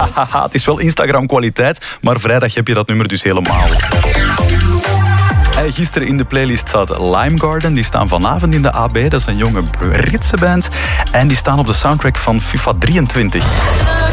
Hahaha, het is wel Instagram-kwaliteit, maar vrijdag heb je dat nummer dus helemaal. Gisteren in de playlist zat Lime Garden. Die staan vanavond in de AB. Dat is een jonge Britse band. En die staan op de soundtrack van FIFA 23.